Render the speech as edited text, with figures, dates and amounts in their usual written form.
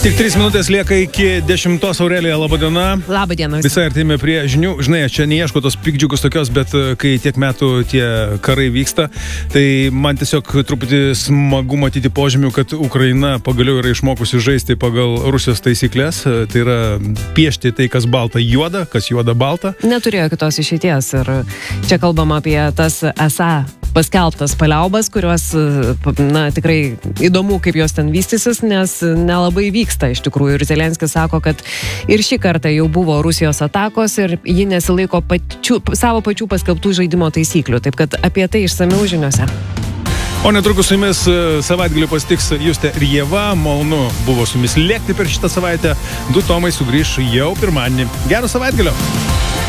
Tik 3 minutės lieka iki 10. Aurelija, laba diena. Labą dieną. Visai artėjame prie žinių. Žinai, aš čia neieško tos pikdžiukus tokios, bet kai tiek metų tie karai vyksta, tai man tiesiog truputį smagu matyti požymių, kad Ukraina pagaliau yra išmokusi žaisti pagal Rusijos taisyklės. Tai yra piešti tai, kas balta juoda, kas juoda balta. Neturėjo kitos išeities ir čia kalbam apie tas esą paskelbtas paliaubas, kurios, na, tikrai įdomu, kaip jos ten vystysis, nes nelabai vyksta iš tikrųjų. Ir Zelenskis sako, kad ir šį kartą jau buvo Rusijos atakos ir ji nesilaiko savo pačių paskelbtų žaidimo taisyklių. Taip kad apie tai išsamiau žiniuose. O netrukus su jumis savaitgalį pasitiks Justė ir Ieva. Malonu buvo su jumis lėkti per šitą savaitę. 2 tomai sugrįš jau pirmadienį. Gero savaitgalio!